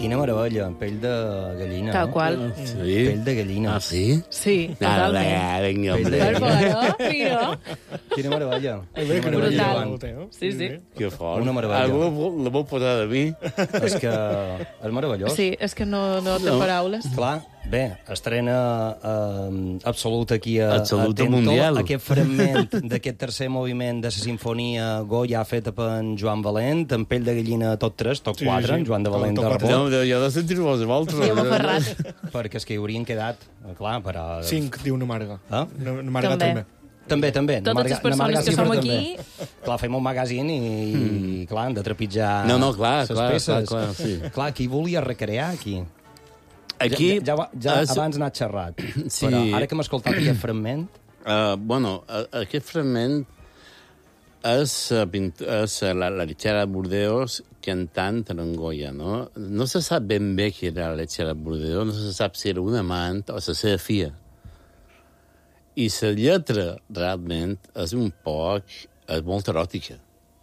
Quina meravella, pell de gallina. Tal qual. Sí. Pell de gallina. Ah, sí? Sí, totalment. Vinga, Pell de Per gallina. favor, mira. Quina meravella. Bé, que no Brutal. veia el teu. Sí, sí. Que fort. Una meravella. La vol posar de mi? És que és meravellós. Sí, és que no té paraules. Clar, bé, estrena Absolut aquí a Absolut Tento. Mundial. Aquest fragment d'aquest tercer moviment de la sinfonia Goya feta per en Joan Valent, amb pell de gallina tot tres, tot Sí, quatre, sí. en Joan de Valent Tot de quatre. rebot, No, jo de sentir-vos a vosaltres. Sí, home, Ferrat. perquè és que hi haurien quedat, clar, per a... 5, diu una Marga. Ah? Una Marga també. També. També. Totes les persones que som aquí... Clar, fem un magazine i clar, han de trepitjar No, clar, ses clar, peces. clar, sí. Clar, qui volia recrear aquí? Aquí... Ja abans n'ha xerrat, Sí. però ara que hem escoltat aquest fragment... Aquest fragment és la lechera de Burdeos cantant Tarangoya, no? No se sap ben bé qui era la lechera de Burdeos, no se sap si era un amant o la seva filla. I la lletra, realment, és molt eròtica.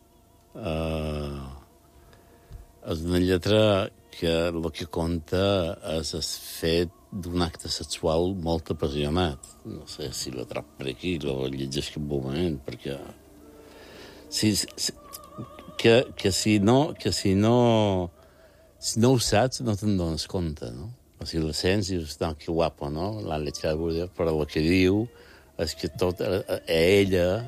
És una lletra que el que conta és el fet d'un acte sexual molt apassionat. No sé si la trob per aquí, la llegeix un moment, perquè... Si no ho saps, no te'n dones compte, no? O sigui, la sents i dius, no, que guapo, no? La lechera de Burdeos, però el que diu és que tot a ella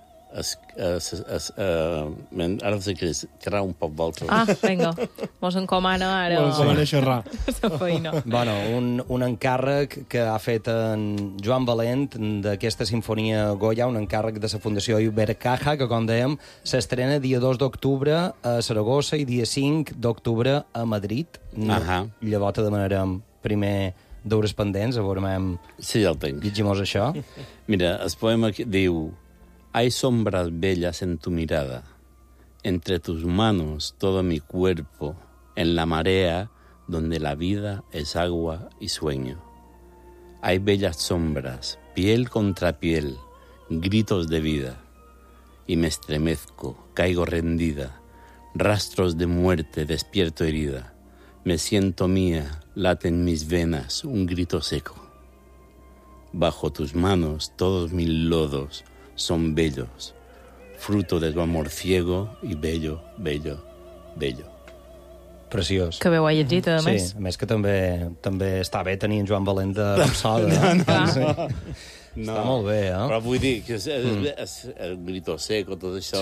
ara sé que serà un poc volta. Ah, vinga. Mos encomana ara Com a xerrar. la feina. Bueno, un encàrrec que ha fet en Joan Valent d'aquesta sinfonia Goya, un encàrrec de la Fundació Ibercaja, que, com dèiem, s'estrena dia 2 d'octubre a Saragossa i dia 5 d'octubre a Madrid. Llavors te demanarem primer deures pendents, a veure, Sí, ja el tinc. llegim-nos això. Mira, el poema diu: hay sombras bellas en tu mirada, entre tus manos todo mi cuerpo, en la marea donde la vida es agua y sueño. Hay bellas sombras, piel contra piel, gritos de vida, y me estremezco, caigo rendida, rastros de muerte, despierto herida, me siento mía, late en mis venas un grito seco. Bajo tus manos todos mis lodos son bellos, fruto de tu amor ciego y bello, bello, bello. Preciós. Que bé ho ha llegit, a més. Sí, a més que també està bé tenir en Joan Valent de rapsoda. No. Està molt bé, eh? Però vull dir que és el grito seco, tot això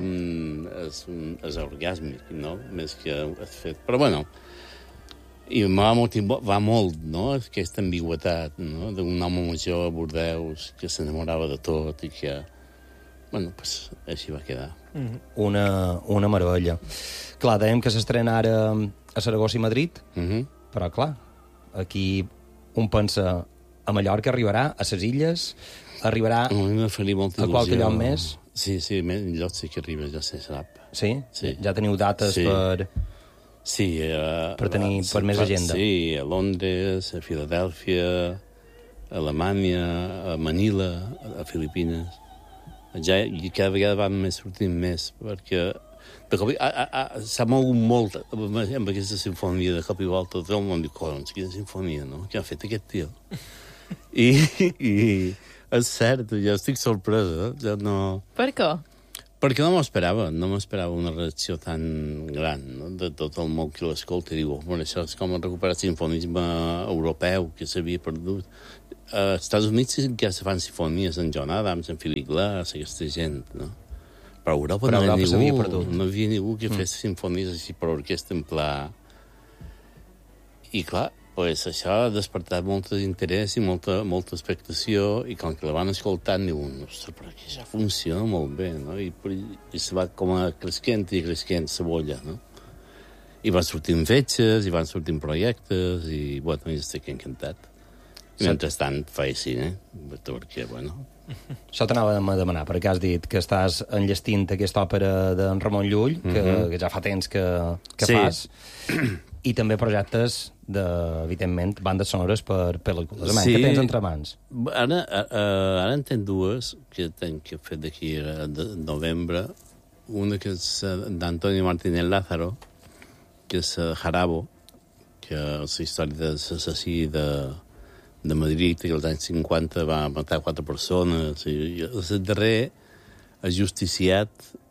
és orgàsmic, no? Més que has fet. Però bueno, i va molt, no? Aquesta ambigüetat, no? D'un home major a Bordeus que s'enamorava de tot i que... Bueno, pues així va quedar. Una meravella. Clar, dèiem que s'estrena ara a Saragossa i Madrid, però clar, aquí un pensa a Mallorca, arribarà a les illes, arribarà a qualque lloc més. Sí, més lloc sí que arriba, ja se sap. Sí? Sí. Ja teniu dates per... Sí, per tenir per més agenda. Sí, a Londres, a Filadèlfia, a Alemanya, a Manila, a Filipines. Ja, i cada vegada van sortint més, perquè s'ha mogut molt amb aquesta sinfonia de cop i volta. Tot el món diu, collons, quina sinfonia, no? Què ha fet aquest tio? I és cert, jo estic sorpresa. Ja no... Per què? Perquè no m'esperava una reacció tan gran, no? De tot el món que l'escolta i diu, bueno, això és com recuperar el sinfonisme europeu que s'havia perdut. Als Estats Units ja se fan sinfonies en John Adams, en Philip Glass, aquesta gent, no? Però a Europa no havia ningú que fes sinfonies així per orquestra en pla. I clar, pues això ha despertat molt interès i molta expectació, i com que la van escoltant diuen, ostres, però aquí ja funciona molt bé, no? I se va com a cresquent la bolla, no? I van sortint fetges, i van sortint projectes, i bueno, jo estic encantat. I mentrestant faig cine, perquè, bueno... Això t'anàvem a demanar, perquè has dit que estàs enllestint aquesta òpera d'en Ramon Llull, que ja fa temps que fas, i també projectes evidentment, bandes sonores per pel·lícules. Sí. Què tens entre mans? Ara en tenc dues que fet d'aquí a novembre. Una que és d'Antonio Martínez Lázaro, que és Jarabo, que és la història de l'assassí de Madrid, que als anys 50 va matar 4 persones, i el darrer és justiciat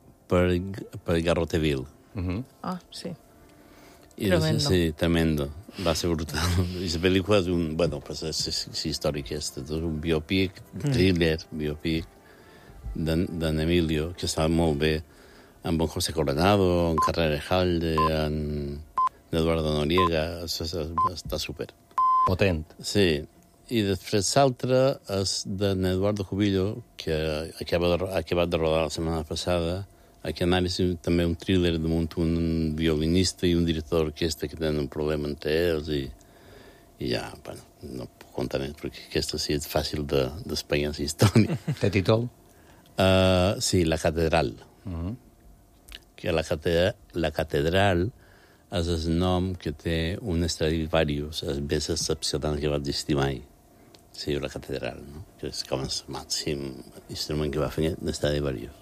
per Garroteville. Ah, sí. Tremendo. Sí, tremendo. Va ser brutal. I la pel·lícula és un... Bueno, pues és històric aquesta. És un biopic, thriller, biopic d'en Emilio, que està molt bé, amb en José Coronado, en Carrera Halde, en Eduardo Noriega. Està super. Potent. Sí. I després l'altre és d'en Eduardo Cubillo, que ha acabat de rodar la setmana passada. Aquí a Anàlisi també un thriller damunt un violinista i un director d'orquestra que tenen un problema entre ells i ja, bueno, no puc contar més perquè aquesta sí és fàcil d'espanyar la història. Té títol? Sí, La Catedral. Que la Catedral és el nom que té un Stradivarius, el més excepcional que va existir mai. Sí, La Catedral, no? Que és com el màxim instrument que va fer l'Stradivarius.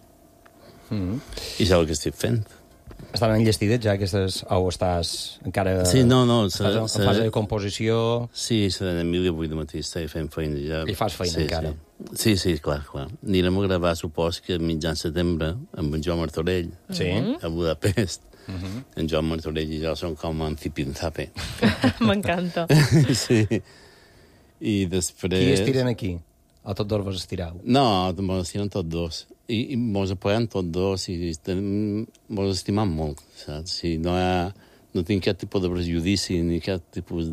I és el que estic fent. Estan enllestides ja aquestes... O estàs encara... Sí, no. En fase de composició... Sí, l'Emília avui de matí estava fent feina ja. I fas feina encara. Sí, clar. Anirem a gravar, supos que a mitjan setembre, amb en Joan Martorell, a Budapest. En Joan Martorell i jo som com en Zipinzape. M'encanta. Sí. I després... Qui estiren aquí? O tots dos vos estirau? No, mos estiren tots dos. I mos apoyem tots dos i mos estimam molt, saps? No tinc cap tipus de prejudici ni cap tipus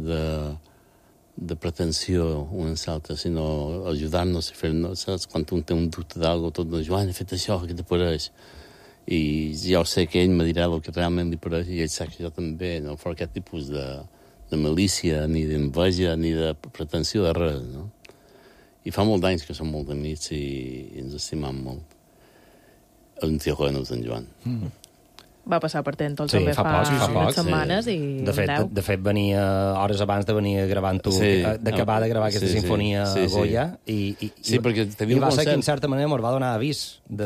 de pretensió un als altres, sinó ajudar-nos a fer-nos, saps? Quan un té un dubte d'algo, tot nos Joan, he fet això, què te pareix? I jo sé que ell me dirà el que realment li pareix i ell sap que jo també, no fa cap tipus de malícia, ni d'enveja, ni de pretensió de res, no? I fa molt d'anys que som molt amics i ens estimam molt. Un tio joven, en Joan. Va passar per Tentol també fa unes setmanes i de fet venia hores abans de venir gravant tu, d'acabar de gravar aquesta sinfonia Goya sí, perquè tenia un concert i va ser que en certa manera mos va donar avís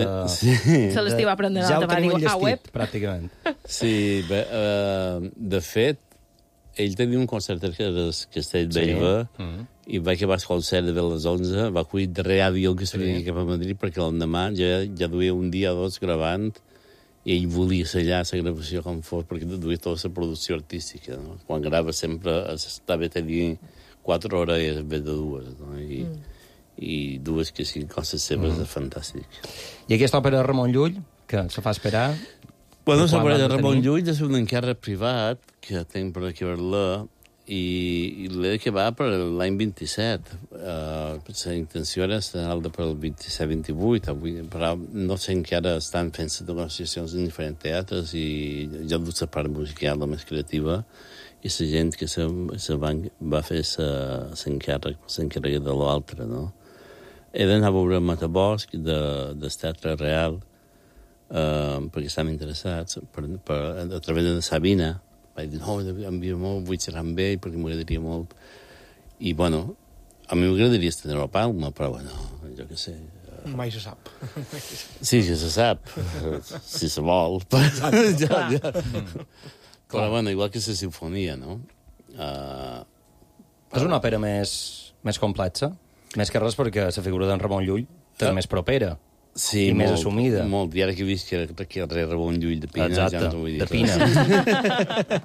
se l'estiva aprenent ja ho tenim enllestit, pràcticament. Sí, de fet ell tenia un concert al Castell d'Elva i va acabar el concert de les 11, va acollir el darrer avió que se venia cap a Madrid perquè l'endemà ja duia un dia o dos gravant i ell volia sellar la gravació com fos perquè duia tota la producció artística. No? Quan grava sempre està bé tenir 4 hores en vez de 2, no? I 2 que siguin coses seves és fantàstic. I aquesta òpera de Ramon Llull, que se fa esperar... Bueno, l'òpera de Ramon Llull és un encàrrec privat que tinc per acabar-la i l'he d'acabar per l'any 27. La intenció era estar-la per el 27-28, però no sé encara estan fent negociacions en diferents teatres i ja dut la part musical, la més creativa, i la gent que va fer l'encàrrec de l'altre, no? He d'anar a veure Matabosc del Teatre Real perquè estem interessats a través de Sabina. Vaig dir, no, envia molt, vull xerrar amb ell perquè m'agradaria molt. I, bueno, a mi m'agradaria estar a Palma, però, bueno, jo què sé. Mai se sap. Sí, que se sap, si se vol. Però, bueno, igual que la sinfonia, no? És una òpera més complexa, més que res perquè la figura d'en Ramon Llull és més propera. Sí, i més assumida. Molt, i ara que he vist que el rei Ramon Llull de Pina... Exacte, ja no vull dir de Pina.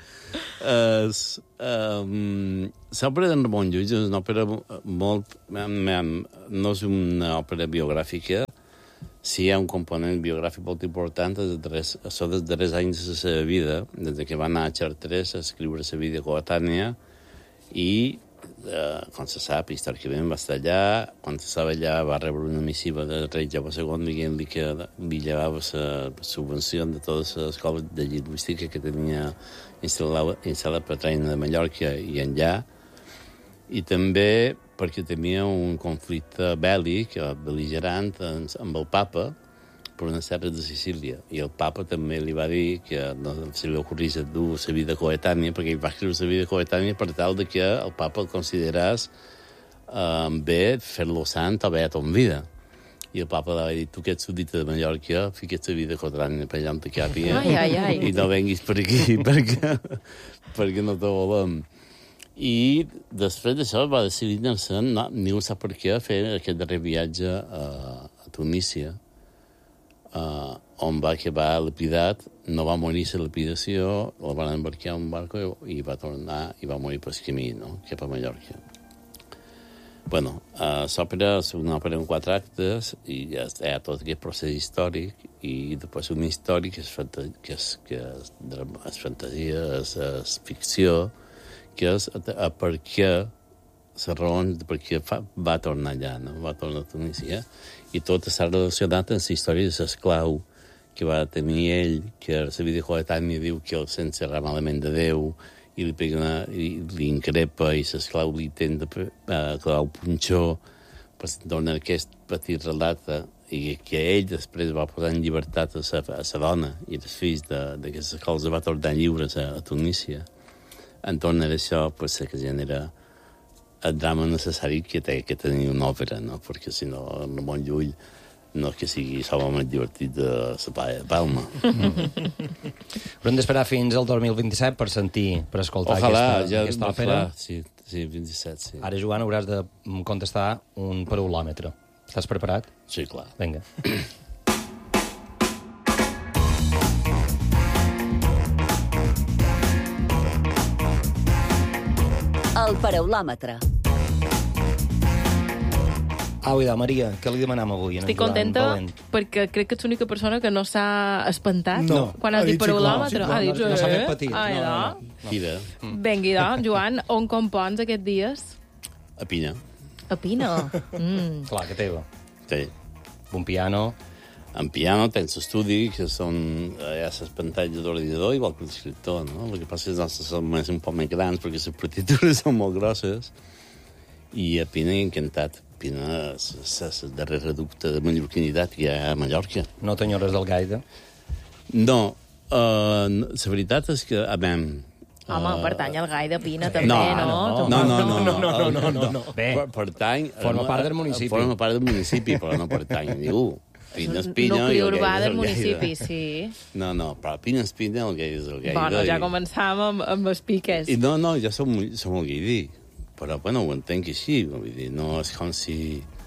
L'òpera d'en Ramon Llull és una òpera molt... No és una òpera biogràfica, sí hi ha un component biogràfic molt important, són dels darrers anys de la seva vida, des que va anar a Chartres a escriure la vida coetània, i quan se sap, històricament va estar allà, quan estava allà va rebre una missiva del rei Jaume II dient-li que li llevava la subvenció de totes les escoles de lingüística que tenia instal·lat per Reina de Mallorca i enllà, i també perquè tenia un conflicte bèl·lic, bel·ligerant, amb el papa, per unes terres de Sicília. I el papa també li va dir que no se li ocorrís dur la vida coetània, perquè ell va escriure la vida coetània per tal de que el papa el considerés bé fer-lo sant o beat en vida. I el papa va dir, tu que ets súdita de Mallorca, fica't la vida cotrant per allà on te càpia. Ai. I no venguis per aquí, perquè no te volem. I després d'això va decidir anar-se, ni ho sap per què, a fer aquest darrer viatge a Tunísia, on va acabar lapidat, no va morir la lapidació, el van embarcar a un barco i va tornar i va morir pel camí, no?, cap a Mallorca. Bueno, l'òpera és una òpera en 4 actes i hi ha tot aquest procés històric i després un històric que és fantasia, és ficció, que és per què les raons per què va tornar allà, no? Va tornar a Tunísia, i tot està relacionat amb la història de l'esclau que va tenir ell, que la vida coetània diu que el sent serà malament de Déu, i li increpa, i l'esclau li intenta clavar un punxó per tornar aquest petit relat, i que ell després va posar en llibertat a la dona i els fills d'aquesta cosa, va tornar lliures a Tunísia. Entorn d'això, pues, que genera el drama necessari que té que tenir una òpera, no? Perquè si no, Ramon Llull no és que sigui el més divertit de la Playa de Palma. Haurem d'esperar fins al 2027 per sentir, per escoltar aquesta òpera. Sí, 27, sí. Ara, Joan, hauràs de contestar un paraulòmetre. Estàs preparat? Sí, clar. Vinga. El paraulòmetre. Au, idò, Maria, què li demanam avui? Estic contenta perquè crec que ets l'única persona que no s'ha espantat quan has dit paraulòmetre. No s'ha fet petit. Mira. Vinga, idò, Joan, on compons aquests dies? A Pina. A Pina. Clar, que teva. Sí. Un piano. En piano tens estudi, que són les pantalles d'ordinador, igual que l'escriptor, no? El que passa és que els nostres són un poc més grans perquè les partitures són molt grosses. I a Pina he encantat. Pina és el darrer reducte de mallorquinitat que hi ha a Mallorca. No t'enyores del gaire? No. La veritat és que, Home, pertany al Gai de Pina, també, no? No. Bé, pertany... forma part del municipi. Forma part del municipi, però no pertany a ningú. Pina és Pina nucli i el urbà Gai és del el municipi, Gai. sí. No, però Pina és Pina, el Gai és el Gai. Bueno, ja començàvem amb els piques. I no, ja som el Gaidí. Però, bueno, ho entenc així. Vull dir, no és com si...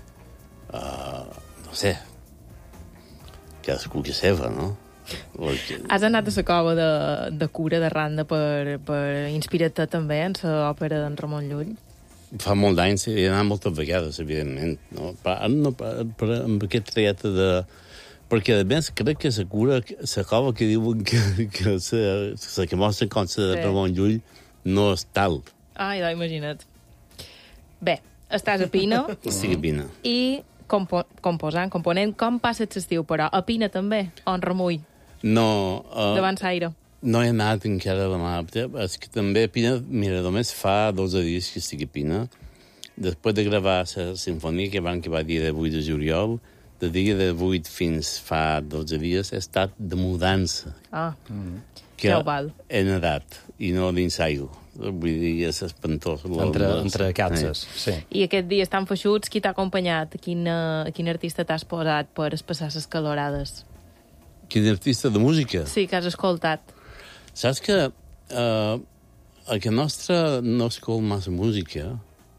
no sé... Cadascú que seva, no? Has anat a la cova de cura de Randa per inspirar-te també en l'òpera d'en Ramon Llull? Fa molt d'anys, he anat moltes vegades, evidentment, no? Però amb aquest trajecte de... Perquè, a més, crec que la cura, la cova que diuen que la que mostra com la de Ramon Llull no és tal. Ai, imagina't. Bé, estàs a Pina. Estic a Pina. I component, com passes l'estiu, però? A Pina també, o en Remull? No. Davant Saire. No he anat encara a demà. És que també a Pina, mira, només fa 12 dies que estic a Pina. Després de gravar la sinfonia que va dir de 8 de juliol, de dia de 8 fins fa 12 dies he estat de mudança. Que ho val. He nedat i no dins aigua. Vull dir, és espantós. Entre catses, sí. I aquests dies tan feixuts, qui t'ha acompanyat? Quin artista t'has posat per espassar les calorades? Quin artista de música? Sí, que has escoltat. Saps que a casa nostra no escolta massa música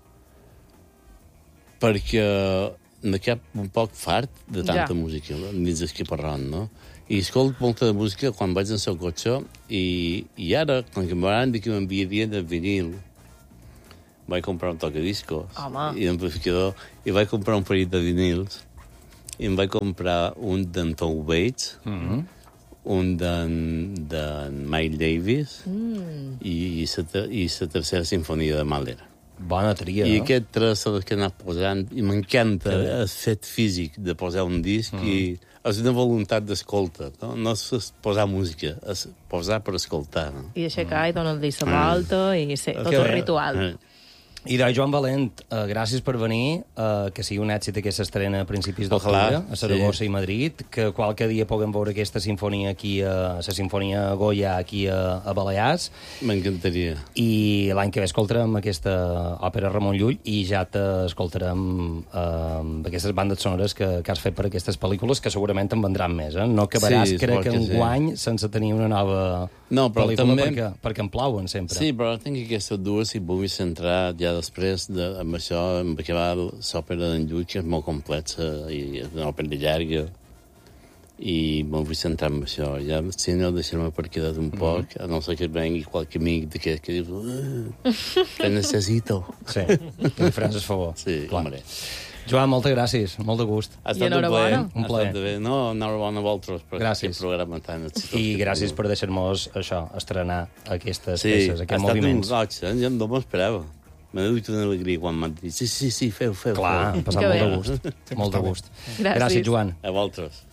perquè me cap un poc fart de tanta música, dins d'Esquiparrón, no? I escolto molta de música quan vaig en el cotxe i ara, quan em van dir que m'enviarien el vinil, vaig comprar un tocadiscos i un amplificador i vaig comprar un parell de vinils i em vaig comprar un d'en Tom Waits, un d'en Miles Davis i la tercera sinfonia de Mahler. Bona tria, I no? aquest tres són els que he anat posant i m'encanta el fet físic de posar un disc i és una voluntat d'escolta, no? No és posar música, és posar per escoltar, no? I aixecar i donar-li la volta i tot un ritual. I doncs, Joan Valent, gràcies per venir, que sigui un èxit aquesta estrena a principis Ojalà, d'octubre a Saragossa sí. i Madrid, que qualque dia puguem veure aquesta sinfonia aquí, la sinfonia Goya aquí a Balears, M'encantaria. i l'any que ve escoltarem aquesta òpera Ramon Llull i ja t'escoltarem aquestes bandes sonores que has fet per aquestes pel·lícules, que segurament en vendran més, eh? No acabaràs, Sí, crec que que sí. enguany, sense tenir una nova No, però pel·lícula, també- perquè em plauen sempre. Sí, però tinc aquestes dues i vull centrar ja després amb això, amb acabar l'òpera d'en Llull, que és molt complexa i és una òpera llarga, i me'n vull centrar en això. Ja, si no, deixar-me per quedar un poc, a no ser que vengui qualque amic d'aquest que diu te necessito. Sí, que li faràs el favor. Sí, Clar. hombre. Joan, moltes gràcies, molt de gust. Ha estat enhorabona. Un plaer. No, enhorabona a vosaltres per Gràcies. aquest programa tan exitós. I gràcies per deixar-nos això, estrenar aquestes Sí, peces, ha aquests estat un moviments. goig, eh? Jo no m'esperava. M'ha dut una alegria quan m'han dit sí, feu. Clar, hem passat Que molt bé. de gust. Molt de gust. Gràcies. Gràcies, Joan. A vosaltres.